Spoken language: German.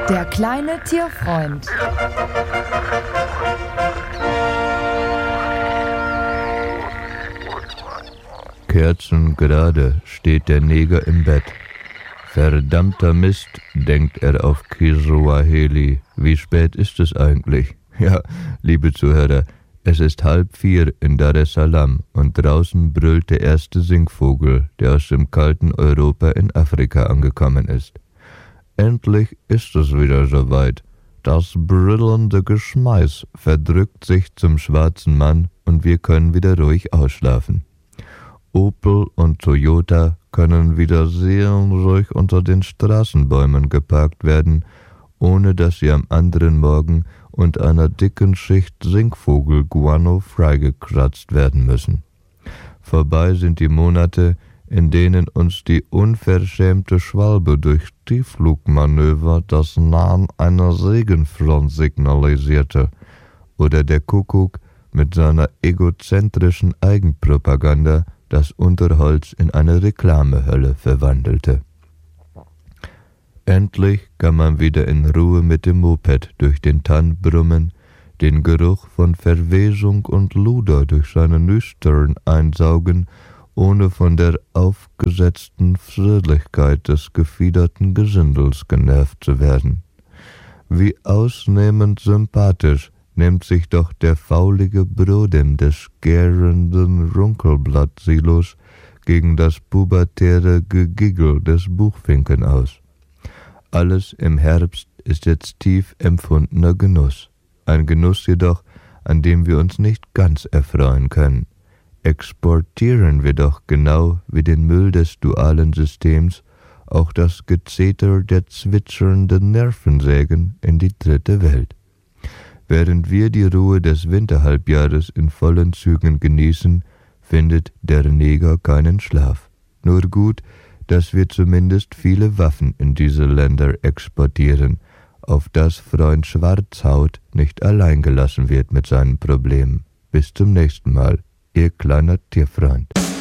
Der kleine Tierfreund. Kerzengerade steht der Neger im Bett. Verdammter Mist, denkt er auf Kiswahili. Wie spät ist es eigentlich? Ja, liebe Zuhörer, es ist 3:30 in Dar es Salaam und draußen brüllt der erste Singvogel, der aus dem kalten Europa in Afrika angekommen ist. Endlich ist es wieder soweit. Das brüllende Geschmeiß verdrückt sich zum schwarzen Mann und wir können wieder ruhig ausschlafen. Opel und Toyota können wieder sehr ruhig unter den Straßenbäumen geparkt werden, ohne dass sie am anderen Morgen unter einer dicken Schicht Singvogel-Guano freigekratzt werden müssen. Vorbei sind die Monate, in denen uns die unverschämte Schwalbe durch Tiefflugmanöver das Nahen einer Regenfront signalisierte oder der Kuckuck mit seiner egozentrischen Eigenpropaganda das Unterholz in eine Reklamehölle verwandelte. Endlich kann man wieder in Ruhe mit dem Moped durch den Tann brummen, den Geruch von Verwesung und Luder durch seine Nüstern einsaugen, ohne von der aufgesetzten Fröhlichkeit des gefiederten Gesindels genervt zu werden. Wie ausnehmend sympathisch nimmt sich doch der faulige Brodem des gärenden Runkelblattsilos gegen das pubertäre Gegiggel des Buchfinken aus. Alles im Herbst ist jetzt tief empfundener Genuss. Ein Genuss jedoch, an dem wir uns nicht ganz erfreuen können. Exportieren wir doch genau wie den Müll des dualen Systems auch das Gezeter der zwitschernden Nervensägen in die dritte Welt. Während wir die Ruhe des Winterhalbjahres in vollen Zügen genießen, findet der Neger keinen Schlaf. Nur gut, dass wir zumindest viele Waffen in diese Länder exportieren, auf das Freund Schwarzhaut nicht allein gelassen wird mit seinen Problemen. Bis zum nächsten Mal, Ihr kleiner Tierfreund.